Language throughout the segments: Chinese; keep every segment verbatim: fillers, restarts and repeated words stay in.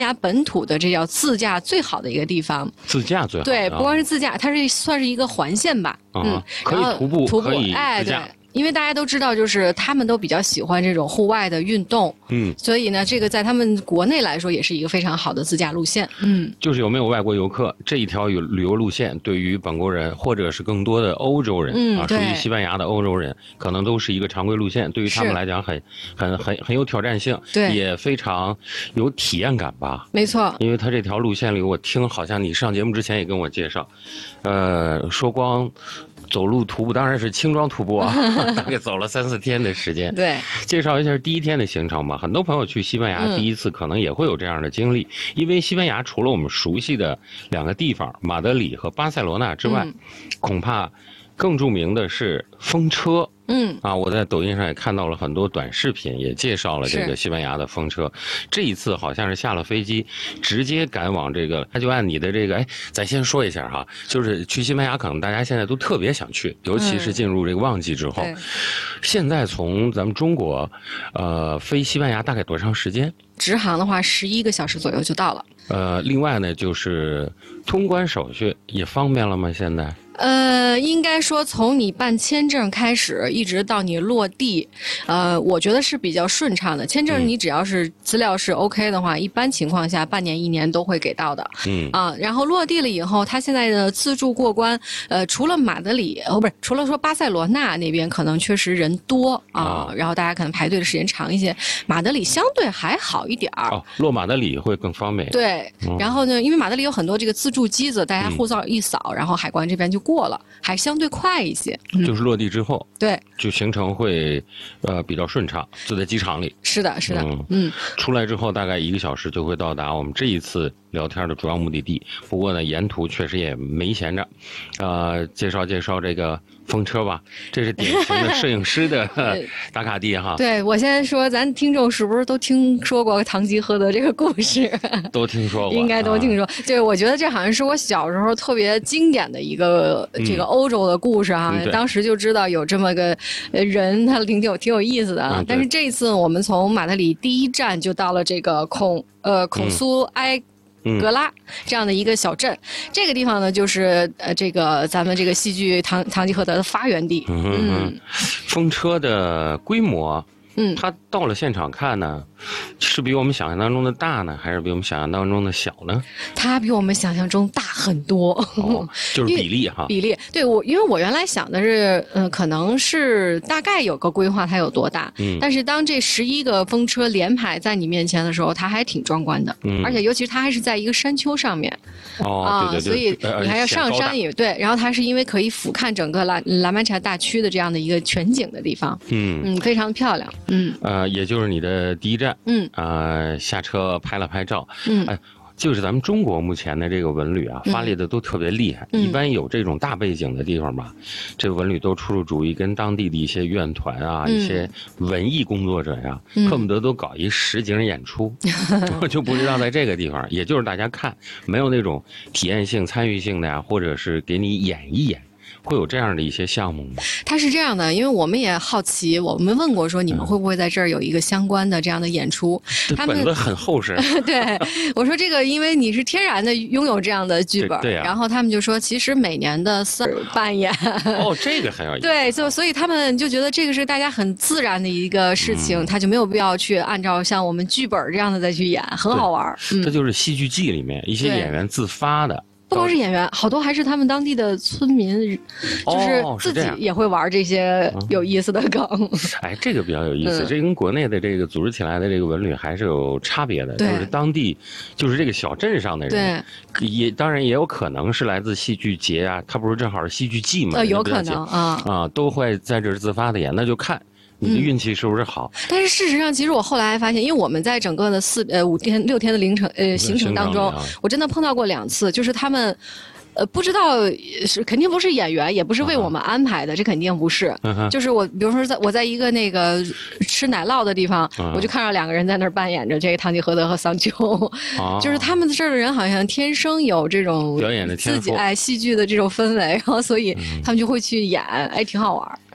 牙本土的这叫自驾最好的一个地方。 自驾最好对，不光是自驾，它是算是一个环线吧， 啊、 嗯， 可以徒步， 徒步可以哎， 自驾。 对。因为大家都知道，就是他们都比较喜欢这种户外的运动， 嗯， 所以呢，这个在他们国内来说也是一个非常好的自驾路线，嗯， 就是有没有外国游客这一条旅游路线，对于本国人或者是更多的欧洲人、 嗯、 啊，属于西班牙的欧洲人，可能都是一个常规路线，对于他们来讲很很很很有挑战性， 对， 也非常有体验感吧？ 没错， 因为他这条路线里，我听好像你上节目之前也跟我介绍，呃，说光。走路徒步当然是轻装徒步啊，大概走了三四天的时间。 对， 介绍一下第一天的行程吧。很多朋友去西班牙第一次可能也会有这样的经历，嗯、因为西班牙除了我们熟悉的两个地方马德里和巴塞罗那之外，嗯、恐怕更著名的是风车。 嗯啊，我在抖音上也看到了很多短视频，也介绍了这个西班牙的风车。这一次好像是下了飞机，直接赶往这个。他就按你的这个，哎，咱先说一下哈，就是去西班牙，可能大家现在都特别想去，尤其是进入这个旺季之后。嗯、现在从咱们中国，呃，飞西班牙大概多长时间？ 直航的话，十一个小时左右就到了。 呃，另外呢，就是通关手续也方便了吗？现在？ 呃，应该说从你办签证开始，一直到你落地，呃，我觉得是比较顺畅的。签证你只要是资料是 OK 的话，嗯、一般情况下半年一年都会给到的。嗯啊，然后落地了以后，它现在的自助过关，呃，除了马德里，哦，不是，除了说巴塞罗那那边可能确实人多啊，哦、然后大家可能排队的时间长一些，马德里相对还好一点儿。 哦，落马德里会更方便。 对， 嗯、 然后呢，因为马德里有很多这个自助机子，大家护照一扫，嗯、然后海关这边就过了，还相对快一些。 嗯、就是落地之后， 对， 就行程会呃比较顺畅，就在机场里。 是的，是的，嗯， 嗯出来之后大概一个小时就会到达我们这一次聊天的主要目的地。不过呢，沿途确实也没闲着，呃，介绍介绍这个风车吧，这是典型的摄影师的打卡地哈。 对，我先说，咱听众是不是都听说过堂吉诃德这个故事？ 都听说过， 应该都听说。 啊、 对，我觉得这好像是我小时候特别经典的一个、嗯、这个欧洲的故事哈。嗯、当时就知道有这么个人，他挺有挺有意思的啊。嗯、但是这一次我们从马德里第一站就到了这个孔呃孔苏埃。 嗯格拉这样的一个小镇，这个地方呢，就是呃，这个咱们这个戏剧堂堂吉诃德的发源地。 嗯嗯，嗯风车的规模，嗯，它到了现场看呢，是比我们想象当中的大呢，还是比我们想象当中的小呢？ 它比我们想象中大很多， 哦、就是比例哈。 比例，对我，因为我原来想的是，嗯、呃，可能是大概有个规划，它有多大。嗯。但是当这十一个风车连排在你面前的时候，它还挺壮观的。嗯。而且尤其是它还是在一个山丘上面。 哦， 啊， 对对对。 所以你还要上山也对，然后它是因为可以俯瞰整个拉拉曼查大区的这样的一个全景的地方。嗯嗯，非常漂亮。嗯。 呃，也就是你的第一站。嗯。呃，下车拍了拍照。嗯。哎。就是咱们中国目前的这个文旅啊，发力的都特别厉害。嗯、一般有这种大背景的地方吧，这个文旅都出入主义跟当地的一些院团啊、嗯、一些文艺工作者呀、啊，嗯、恨不得都搞一实景演出。我就不知道在这个地方，也就是大家看，没有那种体验性、参与性的呀，或者是给你演一演。会有这样的一些项目吗？ 它是这样的，因为我们也好奇，我们问过说你们会不会在这儿有一个相关的这样的演出？ 嗯、他们本子很厚实。 对，我说这个，因为你是天然的拥有这样的剧本， 对, 对、啊、 然后他们就说，其实每年的四扮演。 哦，这个很有意思。 对，就所以他们就觉得这个是大家很自然的一个事情，嗯、他就没有必要去按照像我们剧本这样的再去演，很好玩。 嗯、这就是戏剧季里面一些演员自发的。 不光是演员，好多还是他们当地的村民，就是自己也会玩这些有意思的梗。哦、 哎，这个比较有意思，嗯、这跟国内的这个组织起来的这个文旅还是有差别的。就是当地，就是这个小镇上的人，也当然也有可能是来自戏剧节啊，它不是正好是戏剧季嘛？ 呃，有可能啊啊，都会在这儿自发的演，那就看。你的运气是不是好？ 嗯、但是事实上，其实我后来还发现，因为我们在整个的四呃五天六天的凌晨呃行程当中，啊、我真的碰到过两次，就是他们。呃，不知道是肯定不是演员，也不是为我们安排的， uh huh. 这肯定不是。Uh huh. 就是我，比如说在我在一个那个吃奶酪的地方， uh huh. 我就看到两个人在那儿扮演着这个堂吉诃德和桑丘， uh huh. 就是他们这儿的人好像天生有这种表演的天赋， 自己爱戏剧的这种氛围，然后所以他们就会去演，哎，挺好玩。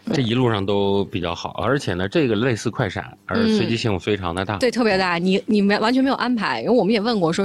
这一路上都比较好，而且呢，这个类似快闪，而随机性非常的大， 对，特别大。你你没完全没有安排，因为我们也问过说。